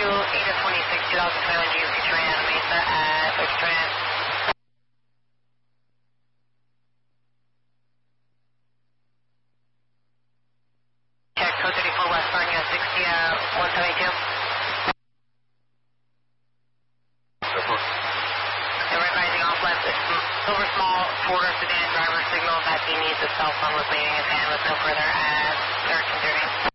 8 of 26, 2021 GMC Terrain, Mesa at Terrain. Check, code 34 westbound, US 60, 172. And we're advising off left, silver small, Porter sedan driver signal that he needs a cell phone with waving his hand with no further at 1330.